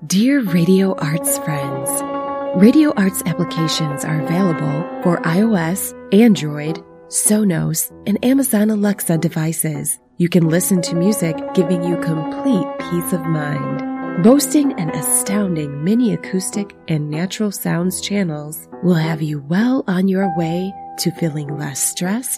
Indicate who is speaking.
Speaker 1: Dear Radio Arts friends, Radio Arts applications are available for iOS, Android, Sonos, and Amazon Alexa devices. You can listen to music giving you complete peace of mind. Boasting an astounding mini acoustic and natural sounds channels will have you well on your way to feeling less stressed